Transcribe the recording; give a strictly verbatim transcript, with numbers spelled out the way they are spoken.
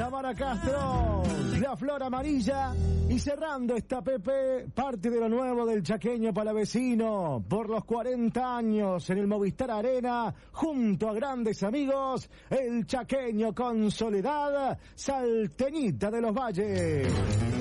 Tamara Castro, la flor amarilla. Y cerrando esta Pepe, parte de lo nuevo del chaqueño palavecino, por los cuarenta años en el Movistar Arena, junto a grandes amigos, el chaqueño con Soledad, Salteñita de los Valles.